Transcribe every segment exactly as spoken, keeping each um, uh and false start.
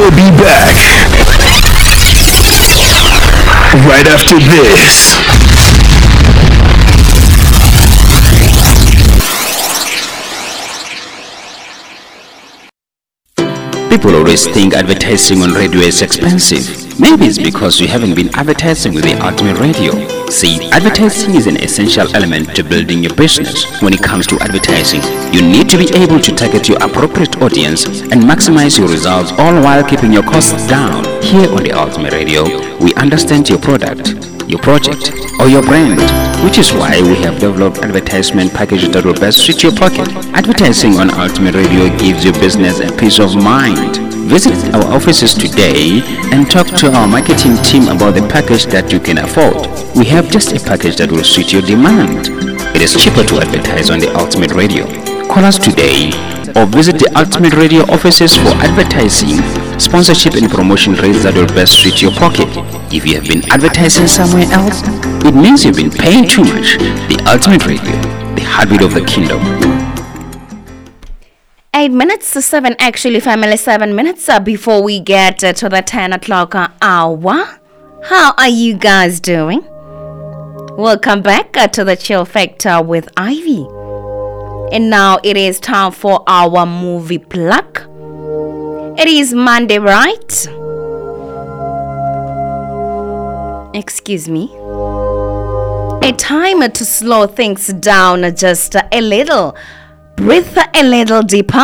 We'll be back right after this. People always think advertising on radio is expensive. Maybe it's because you haven't been advertising with the Ultimate Radio. See, advertising is an essential element to building your business. When it comes to advertising, you need to be able to target your appropriate audience and maximize your results, all while keeping your costs down. Here on the Ultimate Radio, we understand your product, your project, or your brand, which is why we have developed advertisement packages that will best suit your pocket. Advertising on Ultimate Radio gives your business a peace of mind. Visit our offices today and talk to our marketing team about the package that you can afford. We have just a package that will suit your demand. It is cheaper to advertise on the Ultimate Radio. Call us today or visit the Ultimate Radio offices for advertising, sponsorship and promotion rates that will best suit your pocket. If you have been advertising somewhere else, it means you've been paying too much. The Ultimate Radio, the heartbeat of the kingdom. Eight minutes to seven, actually, family, seven minutes uh, before we get uh, to the ten o'clock hour. How are you guys doing? Welcome back uh, to the Chill Factor with Ivy. And now it is time for our movie plug. It is Monday, right? Excuse me. A time to slow things down just a little. Breathe a little deeper.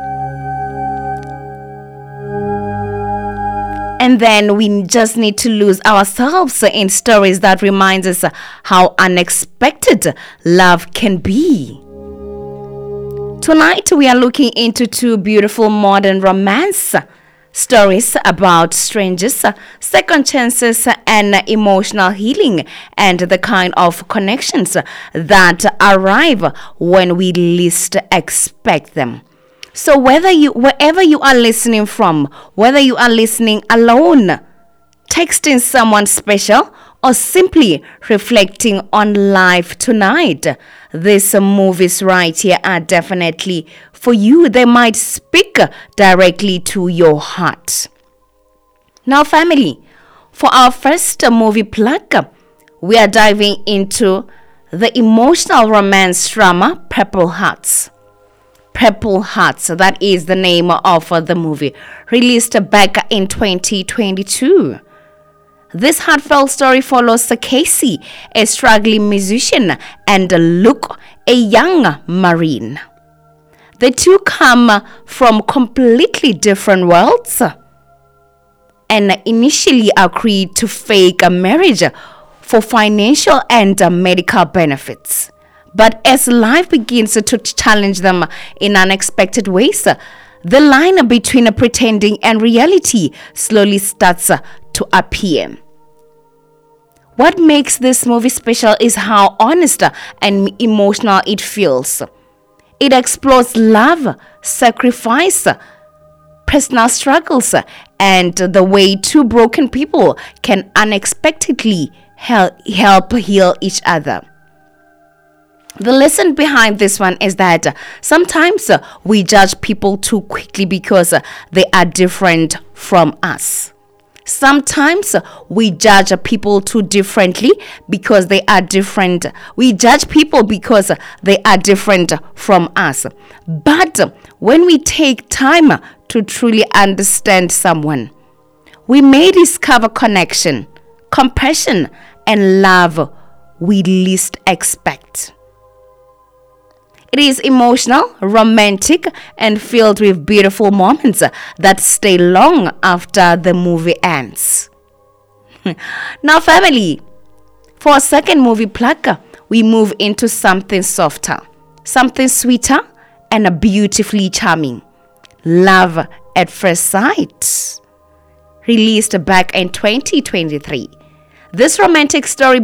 And then we just need to lose ourselves in stories that reminds us how unexpected love can be. Tonight we are looking into two beautiful modern romance stories about strangers, second chances, and emotional healing, and the kind of connections that arrive when we least expect them. So whether you, wherever you are listening from, whether you are listening alone, texting someone special, or simply reflecting on life tonight, these movies right here are definitely for you. They might speak directly to your heart. Now, family, for our first movie plug, we are diving into the emotional romance drama Purple Hearts. Purple Hearts, that is the name of the movie, released back in twenty twenty-two. This heartfelt story follows Casey, a struggling musician, and Luke, a young Marine. The two come from completely different worlds and initially agreed to fake a marriage for financial and medical benefits. But as life begins to challenge them in unexpected ways, the line between pretending and reality slowly starts to appear. What makes this movie special is how honest and emotional it feels. It explores love, sacrifice, personal struggles, and the way two broken people can unexpectedly help, help heal each other. The lesson behind this one is that sometimes we judge people too quickly because they are different from us. Sometimes we judge people too differently because they are different. We judge people because they are different from us. But when we take time to truly understand someone, we may discover connection, compassion, and love we least expect. It is emotional, romantic, and filled with beautiful moments that stay long after the movie ends. Now, family, for a second movie plug, we move into something softer, something sweeter, and beautifully charming. Love at First Sight, released back in twenty twenty-three. This romantic story